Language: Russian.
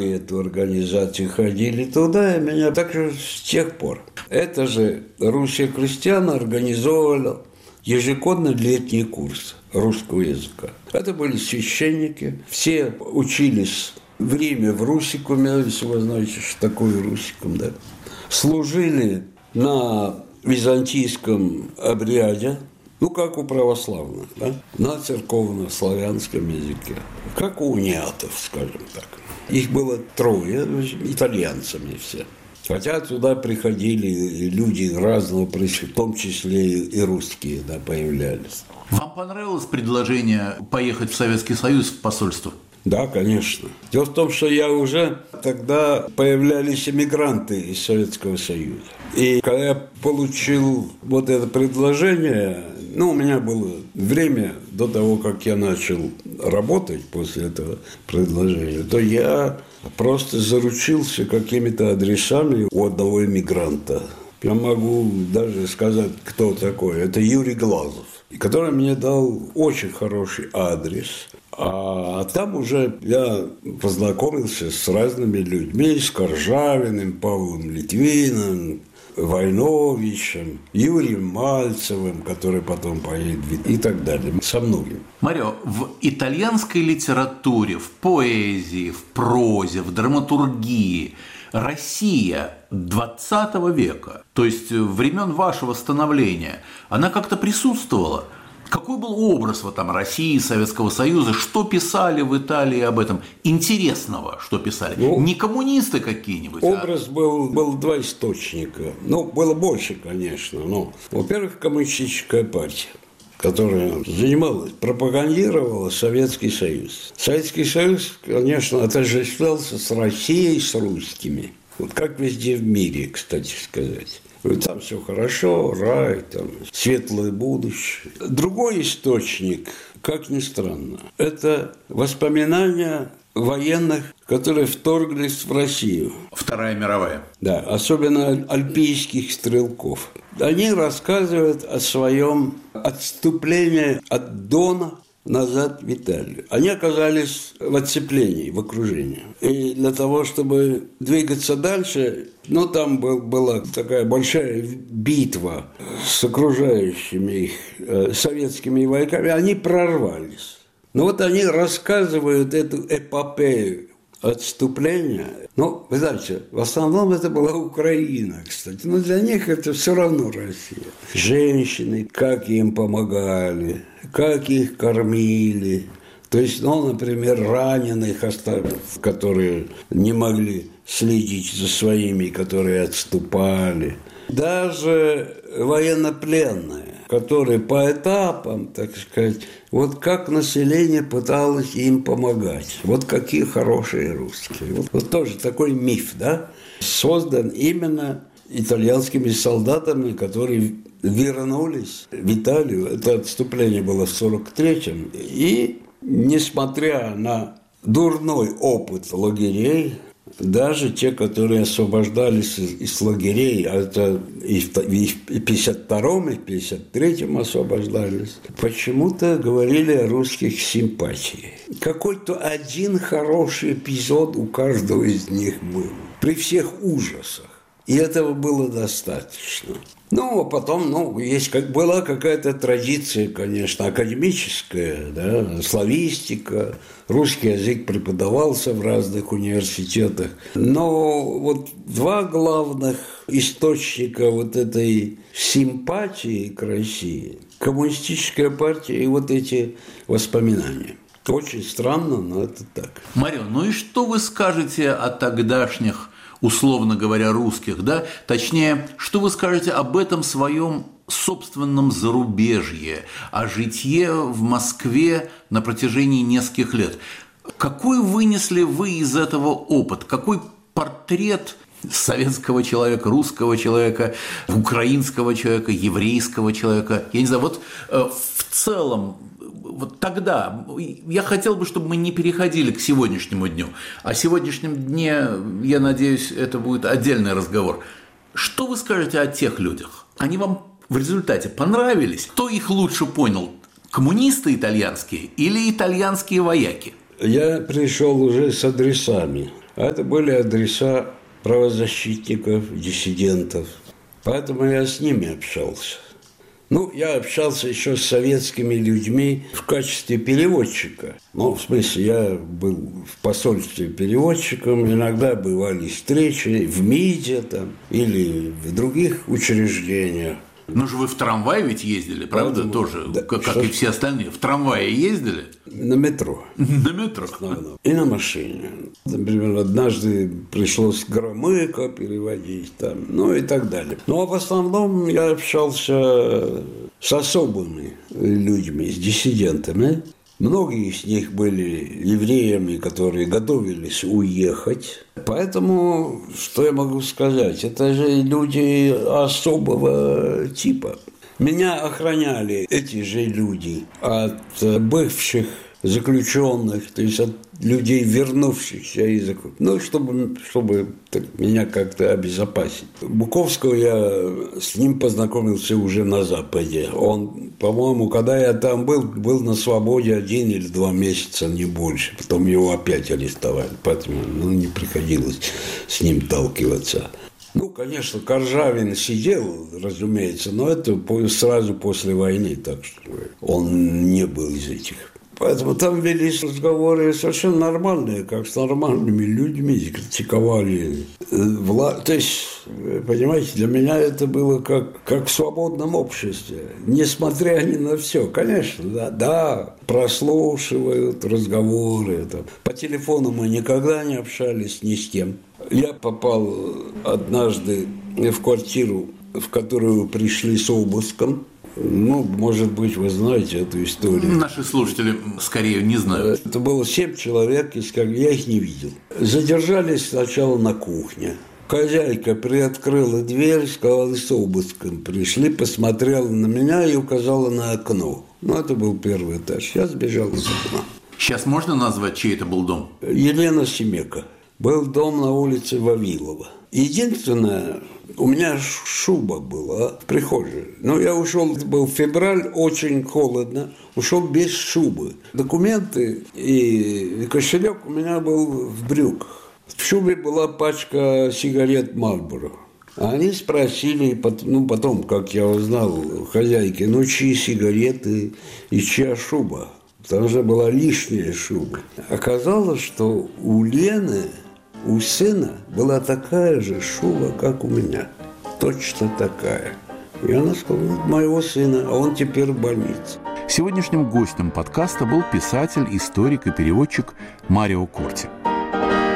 знали эту организацию, ходили туда, и меня также с тех пор. Это же Русская Крестьяна организовывала ежегодно летний курс русского языка. Это были священники, все учились в Риме, в Русикуме, если вы знаете, что такое Русикум, да. Служили на византийском обряде, как у православных, да, на церковно-славянском языке, как у униатов, скажем так. Их было 3, итальянцами все. Хотя туда приходили люди разного происхождения, в том числе и русские, да, появлялись. Вам понравилось предложение поехать в Советский Союз в посольство? Да, конечно. Дело в том, что тогда появлялись эмигранты из Советского Союза. И когда я получил вот это предложение, у меня было время до того, как я начал работать после этого предложения, то я просто заручился какими-то адресами у одного эмигранта. Я могу даже сказать, кто такой. Это Юрий Глазов, который мне дал очень хороший адрес. А там уже я познакомился с разными людьми, с Коржавиным, Павлом Литвиным, Войновичем, Юрием Мальцевым, который потом поедет, и так далее, со многими. Марио, в итальянской литературе, в поэзии, в прозе, в драматургии Россия XX века, то есть времен вашего становления, она как-то присутствовала? Какой был образ России, Советского Союза? Что писали в Италии об этом? Интересного, что писали? Не коммунисты какие-нибудь? Образ был 2 источника. Было больше, конечно. Во-первых, коммунистическая партия, которая пропагандировала Советский Союз. Советский Союз, конечно, отождествлялся с Россией, с русскими. Как везде в мире, кстати сказать. Там все хорошо, рай, там светлое будущее. Другой источник, как ни странно, это воспоминания военных, которые вторглись в Россию. Вторая мировая. Да, особенно альпийских стрелков. Они рассказывают о своем отступлении от Дона назад в Италию. Они оказались в оцеплении, в окружении. И для того, чтобы двигаться дальше, там была такая большая битва с окружающими их советскими войсками, они прорвались. Они рассказывают эту эпопею отступления. Вы знаете, в основном это была Украина, кстати. Но для них это все равно Россия. Женщины, как им помогали, как их кормили. То есть, например, раненых, которые не могли следить за своими, которые отступали. Даже военнопленные, которые по этапам, так сказать, как население пыталось им помогать. Какие хорошие русские. Тоже такой миф, да, создан именно итальянскими солдатами, которые вернулись в Италию. Это отступление было в 1943-м. И, несмотря на дурной опыт лагерей, даже те, которые освобождались из лагерей, а это и в 1952-м, и в 1953-м освобождались, почему-то говорили о русских симпатиях. Какой-то один хороший эпизод у каждого из них был, при всех ужасах. И этого было достаточно. А потом, была какая-то традиция, конечно, академическая, да, славистика, русский язык преподавался в разных университетах. Но 2 главных источника этой симпатии к России – коммунистическая партия и эти воспоминания. Очень странно, но это так. Марио, и что вы скажете о тогдашних, условно говоря, русских, да? Точнее, что вы скажете об этом своем собственном зарубежье, о житье в Москве на протяжении нескольких лет? Какой вынесли вы из этого опыт? Какой портрет советского человека, русского человека, украинского человека, еврейского человека? Я не знаю, в целом, тогда я хотел бы, чтобы мы не переходили к сегодняшнему дню. О сегодняшнем дне, я надеюсь, это будет отдельный разговор. Что вы скажете о тех людях? Они вам в результате понравились? Кто их лучше понял? Коммунисты итальянские или итальянские вояки? Я пришел уже с адресами. А это были адреса правозащитников, диссидентов. Поэтому я с ними общался. Я общался еще с советскими людьми в качестве переводчика. В смысле, я был в посольстве переводчиком, иногда бывали встречи в МИДе или в других учреждениях. Ну же вы в трамвае ведь ездили, правда? Поэтому, тоже, да, как и все остальные. В трамвае ездили? На метро. На метро? И на машине. Например, однажды пришлось Громыко переводить, и так далее. А в основном я общался с особыми людьми, с диссидентами. Многие из них были евреями, которые готовились уехать. Поэтому, что я могу сказать? Это же люди особого типа. Меня охраняли эти же люди от бывших заключенных, то есть от людей, вернувшихся из чтобы меня как-то обезопасить. Буковского я с ним познакомился уже на Западе. Он, по-моему, когда я там был на свободе 1 или 2 месяца, не больше. Потом его опять арестовали, поэтому не приходилось с ним сталкиваться. Конечно, Коржавин сидел, разумеется, но это сразу после войны, так что он не был из этих. Поэтому там велись разговоры совершенно нормальные, как с нормальными людьми, критиковали власть. То есть, понимаете, для меня это было как в свободном обществе, несмотря ни на все. Конечно, да, прослушивают разговоры. По телефону мы никогда не общались ни с кем. Я попал однажды в квартиру, в которую пришли с обыском. Может быть, вы знаете эту историю. Наши слушатели, скорее, не знают. Это было 7 человек, я их не видел. Задержались сначала на кухне. Хозяйка приоткрыла дверь, сказала, с обыском пришли, посмотрела на меня и указала на окно. Это был 1-й этаж. Я сбежал из окна. Сейчас можно назвать, чей это был дом? Елена Семека. Был дом на улице Вавилова. Единственное, у меня шуба была в прихожей. Я ушел, это был февраль, очень холодно, ушел без шубы. Документы и кошелек у меня был в брюках. В шубе была пачка сигарет Marlboro. Они спросили, потом, как я узнал, хозяйки, чьи сигареты и чья шуба. Потому что была лишняя шуба. Оказалось, что у Лены, у сына была такая же шуба, как у меня. Точно такая. И она сказала, моего сына, а он теперь в больнице. Сегодняшним гостем подкаста был писатель, историк и переводчик Марио Корти.